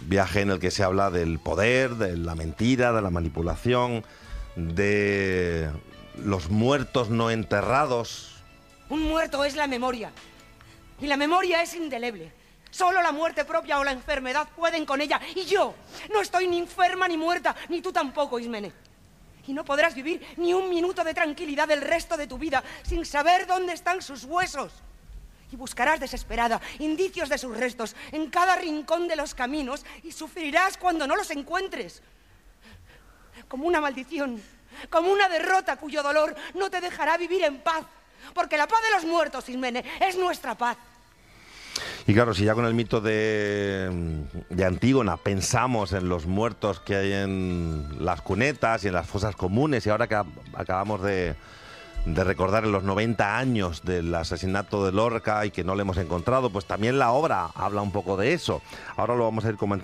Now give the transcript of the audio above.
viaje en el que se habla del poder, de la mentira, de la manipulación, de los muertos no enterrados. Un muerto es la memoria. Y la memoria es indeleble. Solo la muerte propia o la enfermedad pueden con ella. Y yo no estoy ni enferma ni muerta, ni tú tampoco, Ismene. Y no podrás vivir ni un minuto de tranquilidad el resto de tu vida sin saber dónde están sus huesos. Y buscarás desesperada indicios de sus restos en cada rincón de los caminos y sufrirás cuando no los encuentres. Como una maldición, como una derrota cuyo dolor no te dejará vivir en paz. Porque la paz de los muertos, Ismene, es nuestra paz. Y claro, si ya con el mito de Antígona pensamos en los muertos que hay en las cunetas y en las fosas comunes, y ahora que acabamos de recordar en los 90 años del asesinato de Lorca y que no le hemos encontrado, pues también la obra habla un poco de eso. Ahora lo vamos a ir comentando.